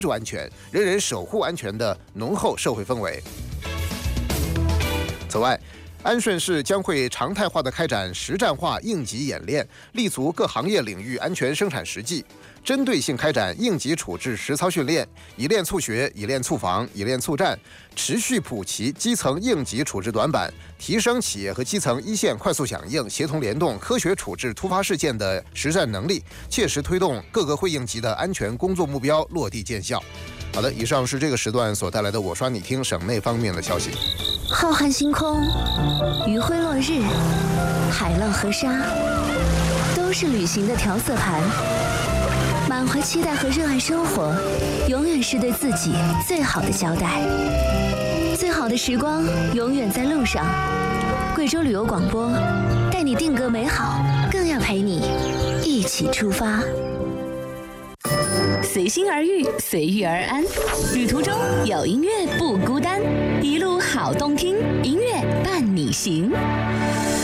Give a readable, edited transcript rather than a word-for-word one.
注安全、人人守护安全的浓厚社会氛围。此外，安顺市将会常态化地开展实战化应急演练，立足各行业领域安全生产实际，针对性开展应急处置实操训练，以练促学、以练促防、以练促战，持续普及基层应急处置短板，提升企业和基层一线快速响应、协同联动、科学处置突发事件的实战能力，切实推动各个会应级的安全工作目标落地见效。好的，以上是这个时段所带来的我刷你听省内方面的消息。 浩瀚星空，余晖落日，海浪和沙，都是旅行的调色盘。满怀期待和热爱生活，永远是对自己最好的交代。最好的时光永远在路上。贵州旅游广播带你定格美好，更要陪你一起出发。 随心而遇，随遇而安，旅途中有音乐不孤单，一路好动听，音乐伴你行。